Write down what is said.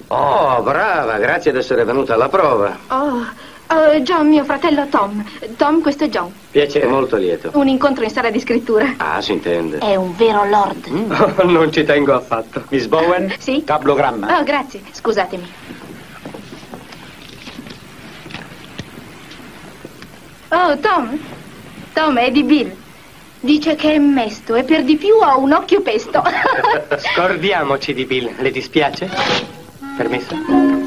Oh, brava, grazie di essere venuta alla prova. John, mio fratello Tom. Tom, questo è John. Piacere. Molto lieto. Un incontro in sala di scrittura. Ah, si intende. È un vero lord. Oh, non ci tengo affatto. Miss Bowen? Sì? Cablogramma. Oh, grazie. Scusatemi. Oh, Tom. Tom, è di Bill. Dice che è mesto e per di più ha un occhio pesto. Scordiamoci di Bill. Le dispiace? Permesso?